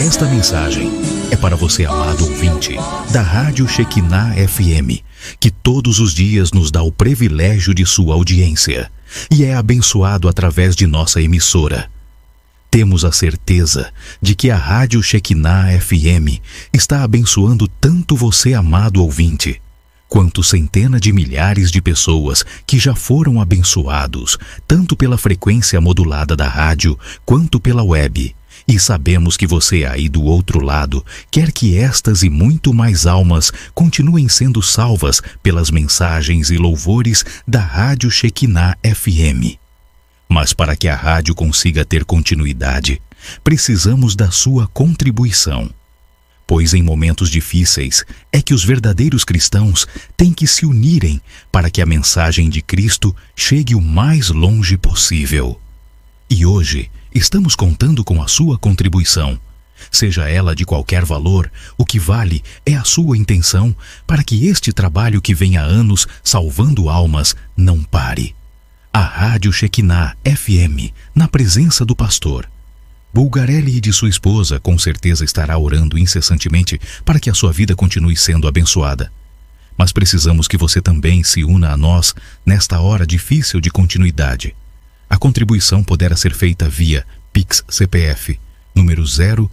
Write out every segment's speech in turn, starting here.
Esta mensagem é para você, amado ouvinte, da Rádio Shekinah FM, que todos os dias nos dá o privilégio de sua audiência e é abençoado através de nossa emissora. Temos a certeza de que a Rádio Shekinah FM está abençoando tanto você, amado ouvinte, quanto centenas de milhares de pessoas que já foram abençoados, tanto pela frequência modulada da rádio, quanto pela web. E sabemos que você aí do outro lado quer que estas e muito mais almas continuem sendo salvas pelas mensagens e louvores da Rádio Shekinah FM. Mas para que a rádio consiga ter continuidade, precisamos da sua contribuição. Pois em momentos difíceis é que os verdadeiros cristãos têm que se unirem para que a mensagem de Cristo chegue o mais longe possível. E hoje estamos contando com a sua contribuição. Seja ela de qualquer valor, o que vale é a sua intenção para que este trabalho que vem há anos salvando almas não pare. A Rádio Shekinah FM, na presença do pastor Bulgarelli e de sua esposa, com certeza estará orando incessantemente para que a sua vida continue sendo abençoada. Mas precisamos que você também se una a nós nesta hora difícil de continuidade. A contribuição poderá ser feita via Pix CPF, número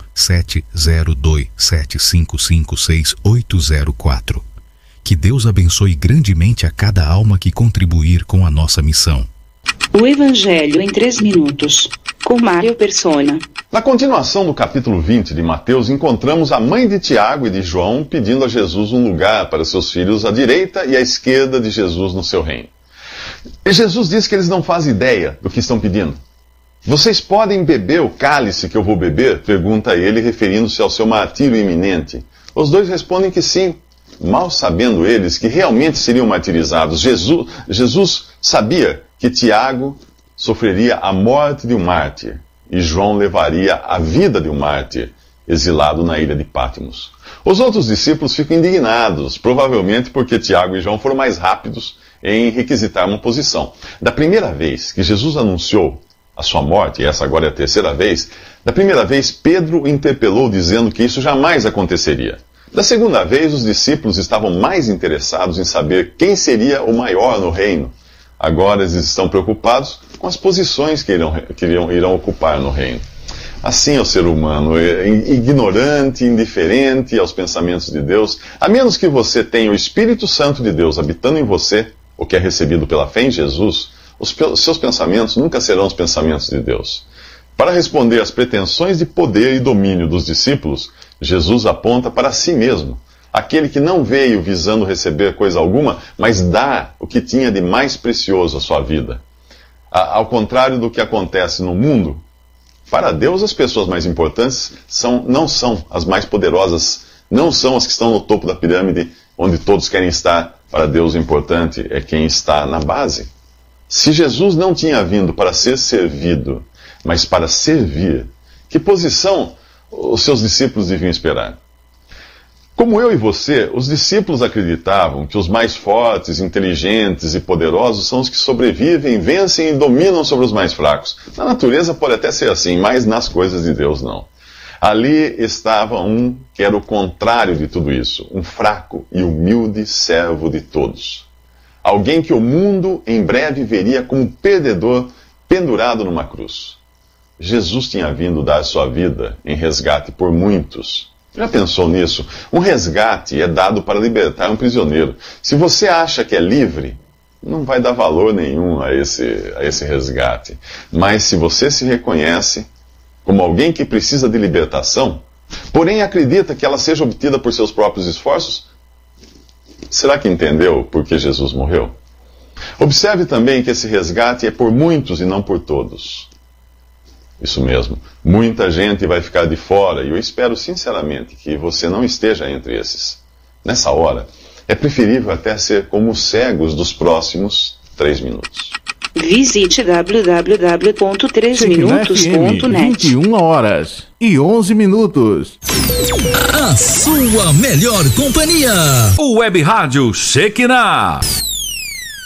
070275568804. Que Deus abençoe grandemente a cada alma que contribuir com a nossa missão. O Evangelho em 3 minutos, com Mário Persona. Na continuação do capítulo 20 de Mateus, encontramos a mãe de Tiago e de João pedindo a Jesus um lugar para seus filhos à direita e à esquerda de Jesus no seu reino. E Jesus diz que eles não fazem ideia do que estão pedindo. Vocês podem beber o cálice que eu vou beber? Pergunta ele, referindo-se ao seu martírio iminente. Os dois respondem que sim, mal sabendo eles que realmente seriam martirizados. Jesus sabia que Tiago sofreria a morte de um mártir e João levaria a vida de um mártir, exilado na ilha de Patmos. Os outros discípulos ficam indignados, provavelmente porque Tiago e João foram mais rápidos em requisitar uma posição. Da primeira vez que Jesus anunciou a sua morte, e essa agora é a terceira vez, da primeira vez Pedro o interpelou dizendo que isso jamais aconteceria. Da segunda vez, os discípulos estavam mais interessados em saber quem seria o maior no reino. Agora eles estão preocupados com as posições que irão ocupar no reino. Assim é o ser humano, ignorante, indiferente aos pensamentos de Deus. A menos que você tenha o Espírito Santo de Deus habitando em você, o que é recebido pela fé em Jesus, os seus pensamentos nunca serão os pensamentos de Deus. Para responder às pretensões de poder e domínio dos discípulos, Jesus aponta para si mesmo. Aquele que não veio visando receber coisa alguma, mas dá o que tinha de mais precioso à sua vida. Ao contrário do que acontece no mundo, para Deus as pessoas mais importantes não são as mais poderosas, não são as que estão no topo da pirâmide, onde todos querem estar. Para Deus o importante é quem está na base. Se Jesus não tinha vindo para ser servido, mas para servir, que posição os seus discípulos deviam esperar? Como eu e você, os discípulos acreditavam que os mais fortes, inteligentes e poderosos são os que sobrevivem, vencem e dominam sobre os mais fracos. Na natureza pode até ser assim, mas nas coisas de Deus não. Ali estava um que era o contrário de tudo isso, um fraco e humilde servo de todos. Alguém que o mundo em breve veria como perdedor pendurado numa cruz. Jesus tinha vindo dar sua vida em resgate por muitos. Já pensou nisso? Um resgate é dado para libertar um prisioneiro. Se você acha que é livre, não vai dar valor nenhum a esse resgate. Mas se você se reconhece como alguém que precisa de libertação, porém acredita que ela seja obtida por seus próprios esforços, será que entendeu por que Jesus morreu? Observe também que esse resgate é por muitos e não por todos. Isso mesmo, muita gente vai ficar de fora e eu espero sinceramente que você não esteja entre esses. Nessa hora, é preferível até ser como os cegos dos próximos 3 minutos. Visite www.3minutos.net. 21h11. A sua melhor companhia. O Web Rádio Shekinah.